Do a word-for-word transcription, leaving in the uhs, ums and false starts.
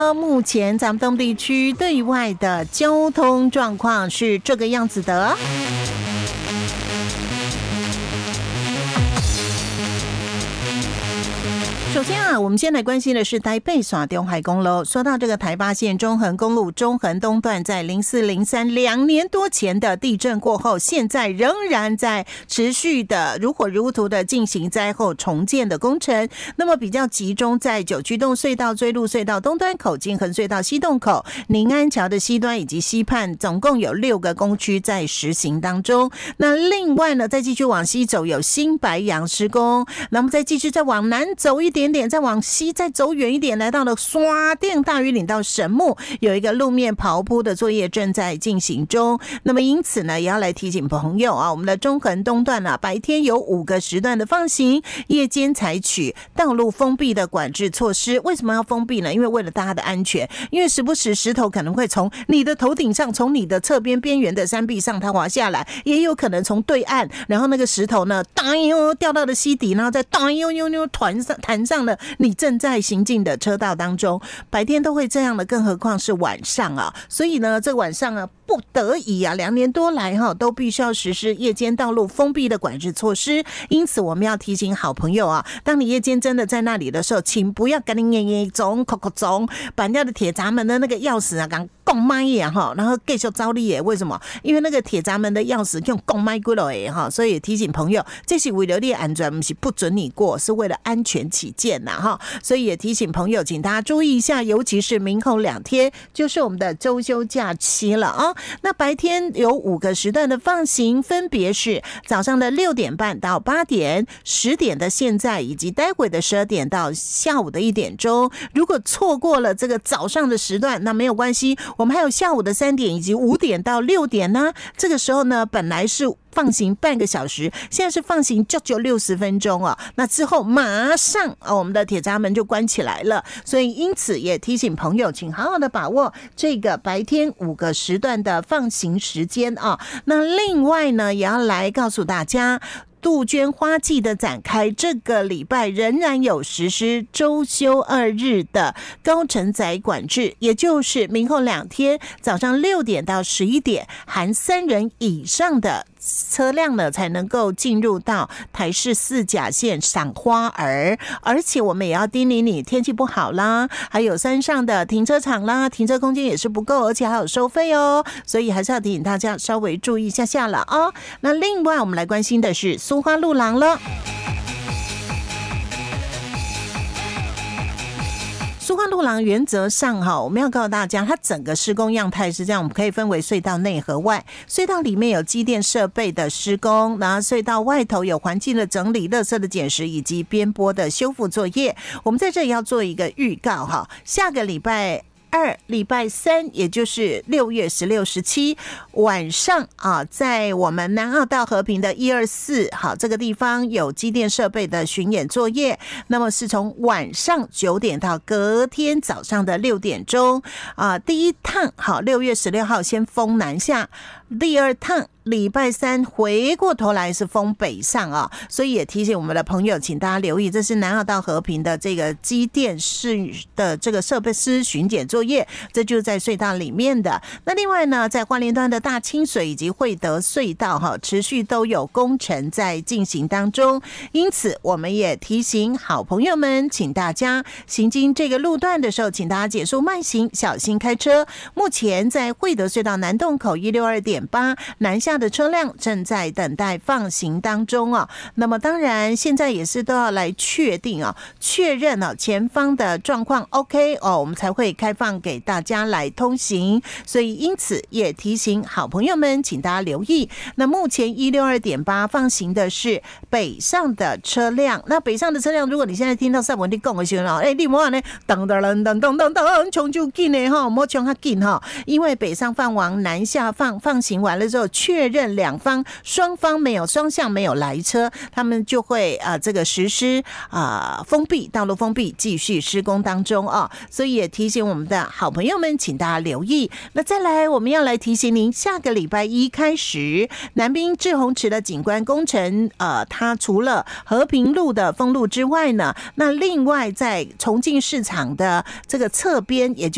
目前咱们东地区对外的交通状况是这个样子的。首先啊，我们先来关心的是台北线中海公路。说到这个台八线中横公路中横东段，在零四零三两年多前的地震过后，现在仍然在持续的如火如荼的进行灾后重建的工程。那么比较集中在九曲洞隧道、追鹿隧道东端口、金横隧道西洞口、宁安桥的西端以及西畔，总共有六个工区在实行当中。那另外呢，再继续往西走，有新白杨施工。那么再继续再往南走一点。点点再往西再走远一点，来到了刷店大屿岭到神木，有一个路面刨铺的作业正在进行中。那么因此呢，也要来提醒朋友啊，我们的中横东段啊，白天有五个时段的放行，夜间采取道路封闭的管制措施。为什么要封闭呢？因为为了大家的安全，因为时不时石头可能会从你的头顶上，从你的侧边边缘的山壁上它滑下来，也有可能从对岸，然后那个石头呢，当哟掉到了溪底，然后再当哟哟哟弹上弹上了你正在行进的车道当中。白天都会这样的，更何况是晚上啊。所以呢，这晚上啊，不得已啊，两年多来哈，都必须要实施夜间道路封闭的管制措施。因此，我们要提醒好朋友啊，当你夜间真的在那里的时候，请不要赶紧耶耶总口口总把人家的铁闸门的那个钥匙啊，刚供卖呀哈，然后继续招力耶。为什么？因为那个铁闸门的钥匙用供卖过了耶哈，所以提醒朋友，这是为了你的安全，不是不准你过，是为了安全起见呐哈。所以也提醒朋友，请大家注意一下，尤其是明后两天就是我们的周休假期了啊。那白天有五个时段的放行，分别是早上的六点半到八点、十点的现在，以及待会的十二点到下午的一点钟。如果错过了这个早上的时段，那没有关系，我们还有下午的三点以及五点到六点呢。这个时候呢，本来是放行半个小时，现在是放行就就六十分钟哦。那之后马上、哦、我们的铁闸门就关起来了，所以因此也提醒朋友，请好好的把握这个白天五个时段的放行时间啊。那另外呢，也要来告诉大家，杜鹃花季的展开，这个礼拜仍然有实施周休二日的高承载管制，也就是明后两天早上六点到十一点，含三人以上的车辆呢才能够进入到台市四甲线赏花儿。而且我们也要叮咛你，天气不好啦，还有山上的停车场啦，停车空间也是不够，而且还有收费哦，所以还是要提醒大家稍微注意一下下了啊、哦。那另外我们来关心的是苏花路廊了。苏花路廊原则上哈，我们要告诉大家，它整个施工样态是这样，我们可以分为隧道内和外。隧道里面有机电设备的施工，然后隧道外头有环境的整理、垃圾的捡拾以及边坡的修复作业。我们在这里要做一个预告哈，下个礼拜二礼拜三，也就是六月十六、十七晚上啊，在我们南澳到和平的一二四好这个地方有机电设备的巡演作业，那么是从晚上九点到隔天早上的六点钟啊。第一趟好，六月十六号先封南下，第二趟礼拜三回过头来是封北上啊，所以也提醒我们的朋友，请大家留意，这是南澳到和平的这个机电室的这个设备师巡检作业，这就是在隧道里面的。那另外呢，在花莲端的大清水以及惠德隧道哈，持续都有工程在进行当中，因此我们也提醒好朋友们，请大家行经这个路段的时候，请大家减速慢行，小心开车。目前在惠德隧道南洞口一六二点八南下的车辆正在等待放行当中啊。那么当然现在也是都要来确定啊，确认啊前方的状况 OK 哦，我们才会开放给大家来通行。所以因此也提醒好朋友们，请大家留意。那目前一六二点八放行的是北上的车辆，那北上的车辆，如果你现在听到上文你讲的时候，哎，你莫呢，噔噔噔噔噔噔噔，冲就紧的哈，莫冲较紧哈，因为北上放往南下放放行完了之后，确认两方双方没有双向没有来车，他们就会啊、呃、这个实施啊、呃、封闭道路封闭，继续施工当中啊、哦，所以也提醒我们的好朋友们，请大家留意。那再来，我们要来提醒您，下个礼拜一开始，南滨志洪池的景观工程，呃，它除了和平路的封路之外呢，那另外在重庆市场的这个侧边，也就